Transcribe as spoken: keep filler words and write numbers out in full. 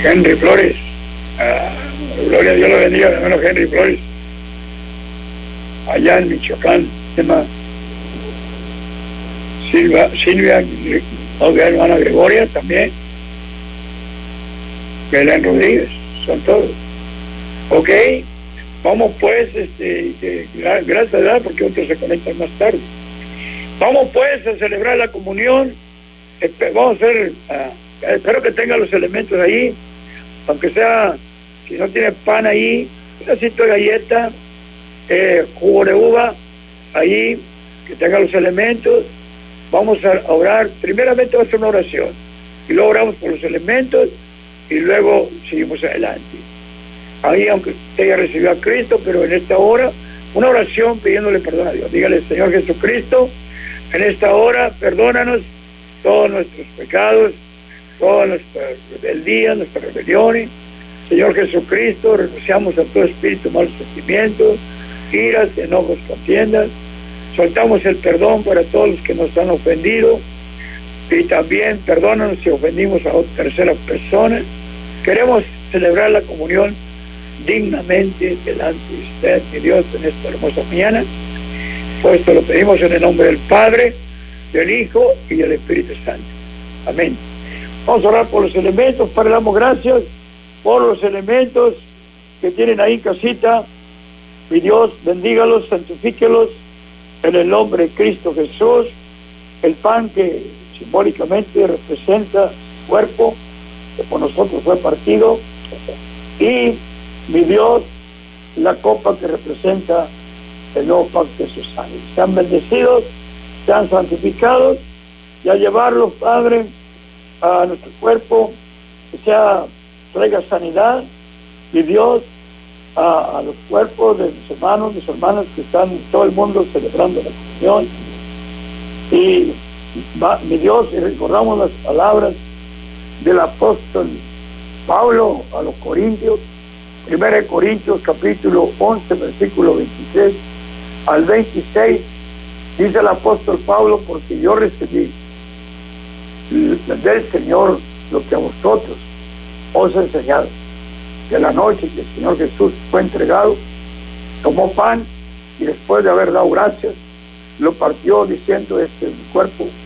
Henry Flores. Ah, gloria a Dios, lo bendiga, hermano Henry Flores. Allá en Michoacán, tema Silvia, Silvia, hermana Gregoria también. Belén Rodríguez, son todos. Ok, vamos pues, este, eh, gracias a Dios, porque otros se conectan más tarde. Vamos pues a celebrar la comunión. Vamos a hacer, uh, espero que tengan los elementos ahí, aunque sea, si no tiene pan ahí, un pedacito de galleta, eh, jugo de uva, ahí, que tenga los elementos. Vamos a orar, primeramente va a ser una oración, y luego oramos por los elementos, y luego seguimos adelante. Ahí, aunque usted ya recibió a Cristo, pero en esta hora, una oración pidiéndole perdón a Dios. Dígale: Señor Jesucristo, en esta hora, perdónanos todos nuestros pecados, todas nuestras rebeldías, nuestras rebeliones. Señor Jesucristo, renunciamos a todo espíritu, malos sentimientos, iras, enojos, contiendas. Soltamos el perdón para todos los que nos han ofendido, y también perdónanos si ofendimos a terceras personas. Queremos celebrar la comunión dignamente delante de usted, mi Dios, en esta hermosa mañana. Pues te lo pedimos en el nombre del Padre, del Hijo y del Espíritu Santo. Amén. Vamos a orar por los elementos. Padre, damos gracias por los elementos que tienen ahí en casita. Mi Dios, bendígalos, santifíquelos en el nombre de Cristo Jesús. El pan que simbólicamente representa su cuerpo, que por nosotros fue partido, y mi Dios, la copa que representa el nuevo pacto de su sangre. Sean bendecidos, sean santificados, y a llevarlos, Padre, a nuestro cuerpo, que sea, traiga sanidad, mi Dios, a, a los cuerpos de mis hermanos, mis hermanas que están en todo el mundo celebrando la comunión. Y va, mi Dios, y recordamos las palabras del apóstol Pablo a los Corintios, primera de Corintios capítulo once, versículo veintitrés al veintiséis, dice el apóstol Pablo: porque yo recibí del Señor lo que a vosotros os he enseñado, que la noche que el Señor Jesús fue entregado, tomó pan, y después de haber dado gracias, lo partió diciendo: este es mi cuerpo